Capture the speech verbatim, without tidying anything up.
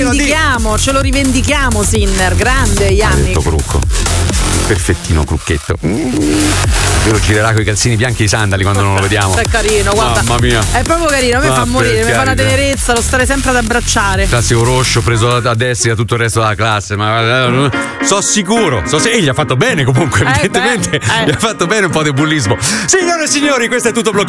rivendichiamo, ce lo rivendichiamo, Sinner, grande Yannick. Crucco. Perfettino crucchetto. Io lo girerà con i calzini bianchi e i sandali quando non lo vediamo. È carino, guarda. Mamma mia. È proprio carino, a me Ma fa morire, mi fa una carità. tenerezza, lo stare sempre ad abbracciare. Classico roscio preso a destra da tutto il resto della classe, ma so sicuro, so se e gli ha fatto bene comunque, Eh, evidentemente beh, eh. gli ha fatto bene un po' di bullismo. Signore e signori, questo è tutto bloccato.